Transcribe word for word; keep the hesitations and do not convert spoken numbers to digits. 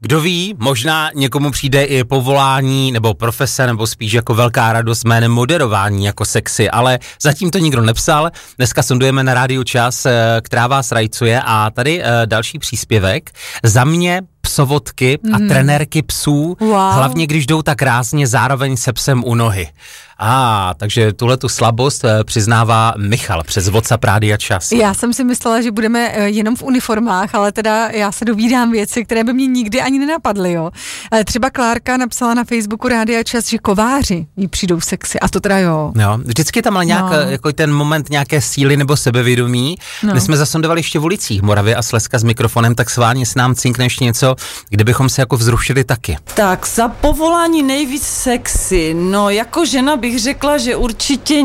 Kdo ví, možná někomu přijde i povolání nebo profese, nebo spíš jako velká radost jménem moderování jako sexy, ale zatím to nikdo nepsal. Dneska sondujeme na Rádiu Čas, která vás rajcuje, a tady další příspěvek. Za mě psovodky a mm. trenérky psů, wow. hlavně když jdou tak rázně zároveň se psem u nohy. A ah, takže tuhletu slabost přiznává Michal přes WhatsApp Rádia Čas. Já jsem si myslela, že budeme jenom v uniformách, ale teda já se dovídám věci, které by mě nikdy ani nenapadly, jo. Třeba Klárka napsala na Facebooku Rádia Čas, že kováři jí přijdou sexy, a to teda jo. Jo, vždycky tam ale nějak, no. jako ten moment nějaké síly nebo sebevědomí. No. My jsme zasondovali ještě v ulicích Moravy a Slezska s mikrofonem, tak sválně s nám cinkne ještě něco, kdybychom se jako vzrušili taky. Tak za povolání nejvíc sexy, no jako žena bych řekla, že určitě